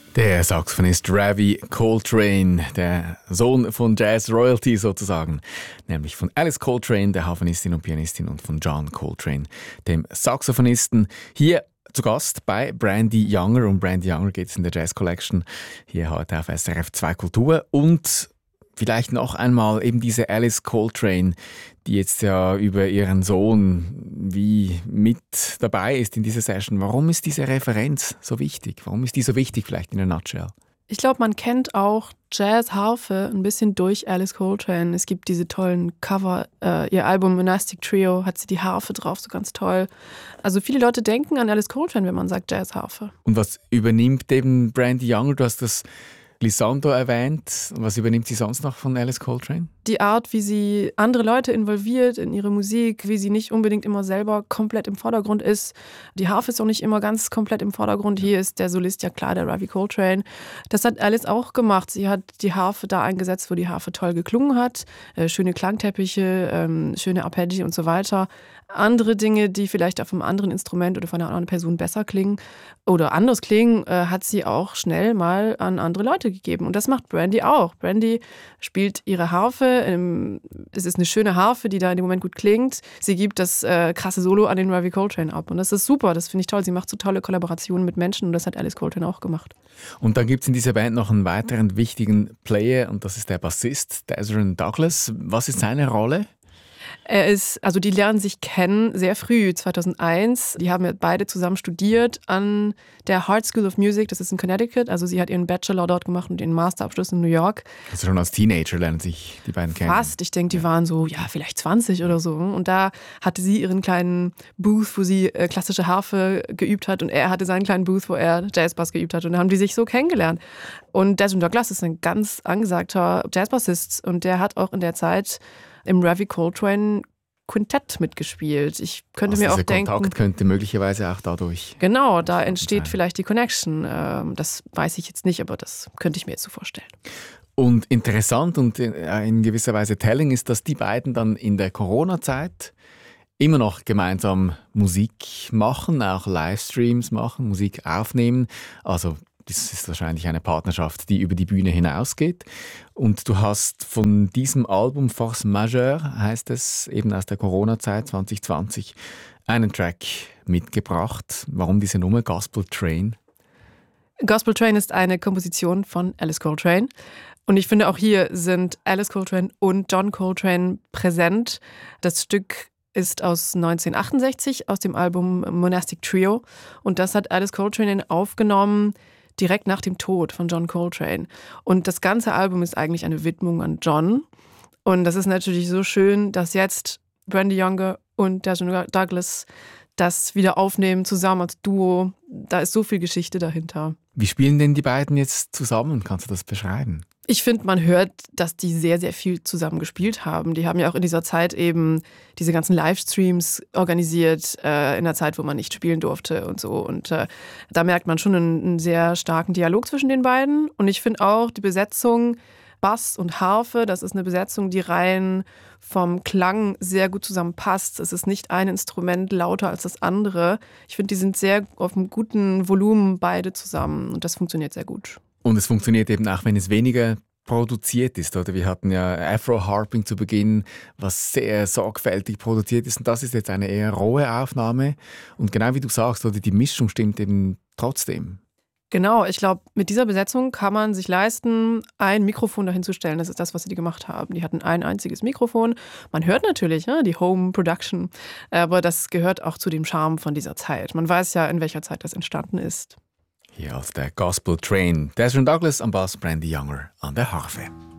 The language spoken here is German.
Der Saxophonist Ravi Coltrane, der Sohn von Jazz Royalty sozusagen, nämlich von Alice Coltrane, der Harfenistin und Pianistin, und von John Coltrane, dem Saxophonisten. Hier zu Gast bei Brandy Younger. Um Brandy Younger geht es in der Jazz Collection hier heute auf SRF 2 Kultur. Und vielleicht noch einmal eben diese Alice Coltrane, die jetzt ja über ihren Sohn wie mit dabei ist in dieser Session. Warum ist diese Referenz so wichtig? Warum ist die so wichtig, vielleicht in a nutshell? Ich glaube, man kennt auch Jazz-Harfe ein bisschen durch Alice Coltrane. Es gibt diese tollen Cover. Ihr Album Monastic Trio hat sie die Harfe drauf, so ganz toll. Also viele Leute denken an Alice Coltrane, wenn man sagt Jazz-Harfe. Und was übernimmt eben Brandy Younger? Du hast das Glissando erwähnt. Was übernimmt sie sonst noch von Alice Coltrane? Die Art, wie sie andere Leute involviert in ihre Musik, wie sie nicht unbedingt immer selber komplett im Vordergrund ist. Die Harfe ist auch nicht immer ganz komplett im Vordergrund. Hier ist der Solist ja klar, der Ravi Coltrane. Das hat Alice auch gemacht. Sie hat die Harfe da eingesetzt, wo die Harfe toll geklungen hat. Schöne Klangteppiche, schöne Arpeggi und so weiter. Andere Dinge, die vielleicht auf einem anderen Instrument oder von einer anderen Person besser klingen oder anders klingen, hat sie auch schnell mal an andere Leute gegeben. Und das macht Brandy auch. Brandy spielt ihre Harfe. Es ist eine schöne Harfe, die da in dem Moment gut klingt. Sie gibt das krasse Solo an den Ravi Coltrane ab. Und das ist super, das finde ich toll. Sie macht so tolle Kollaborationen mit Menschen und das hat Alice Coltrane auch gemacht. Und dann gibt es in dieser Band noch einen weiteren wichtigen Player und das ist der Bassist Desron Douglas. Was ist seine Rolle? Die lernen sich kennen sehr früh, 2001. Die haben ja beide zusammen studiert an der Hart School of Music, das ist in Connecticut. Also sie hat ihren Bachelor dort gemacht und ihren Masterabschluss in New York. Also schon als Teenager lernen sich die beiden kennen. Fast, ich denke, die waren so, ja, vielleicht 20 oder so. Und da hatte sie ihren kleinen Booth, wo sie klassische Harfe geübt hat und er hatte seinen kleinen Booth, wo er Jazzbass geübt hat. Und da haben die sich so kennengelernt. Und Desron Douglas ist ein ganz angesagter Jazzbassist und der hat auch in der Zeit im Ravi Coltrane Quintett mitgespielt. Ich könnte mir auch denken... Der Kontakt könnte möglicherweise auch dadurch... Genau, da entsteht vielleicht die Connection. Das weiß ich jetzt nicht, aber das könnte ich mir jetzt so vorstellen. Und interessant und in gewisser Weise telling ist, dass die beiden dann in der Corona-Zeit immer noch gemeinsam Musik machen, auch Livestreams machen, Musik aufnehmen. Also das ist wahrscheinlich eine Partnerschaft, die über die Bühne hinausgeht. Und du hast von diesem Album Force Majeure, heißt es, eben aus der Corona-Zeit 2020, einen Track mitgebracht. Warum diese Nummer Gospel Train? Gospel Train ist eine Komposition von Alice Coltrane. Und ich finde, auch hier sind Alice Coltrane und John Coltrane präsent. Das Stück ist aus 1968, aus dem Album Monastic Trio. Und das hat Alice Coltrane aufgenommen direkt nach dem Tod von John Coltrane. Und das ganze Album ist eigentlich eine Widmung an John. Und das ist natürlich so schön, dass jetzt Brandy Younger und Desron Douglas das wieder aufnehmen, zusammen als Duo. Da ist so viel Geschichte dahinter. Wie spielen denn die beiden jetzt zusammen? Kannst du das beschreiben? Ich finde, man hört, dass die sehr, sehr viel zusammen gespielt haben. Die haben ja auch in dieser Zeit eben diese ganzen Livestreams organisiert, in einer Zeit, wo man nicht spielen durfte und so. Und da merkt man schon einen sehr starken Dialog zwischen den beiden. Und ich finde auch, die Besetzung Bass und Harfe, das ist eine Besetzung, die rein vom Klang sehr gut zusammenpasst. Es ist nicht ein Instrument lauter als das andere. Ich finde, die sind sehr auf einem guten Volumen beide zusammen und das funktioniert sehr gut. Und es funktioniert eben auch, wenn es weniger produziert ist, oder? Wir hatten ja Afro-Harping zu Beginn, was sehr sorgfältig produziert ist. Und das ist jetzt eine eher rohe Aufnahme. Und genau wie du sagst, oder, die Mischung stimmt eben trotzdem. Genau, ich glaube, mit dieser Besetzung kann man sich leisten, ein Mikrofon dahin zu stellen. Das ist das, was sie gemacht haben. Die hatten ein einziges Mikrofon. Man hört natürlich die Home Production, aber das gehört auch zu dem Charme von dieser Zeit. Man weiß ja, in welcher Zeit das entstanden ist. Hier auf der Gospel Train. Desron Douglas am Bass, Brandy Younger an der Harfe.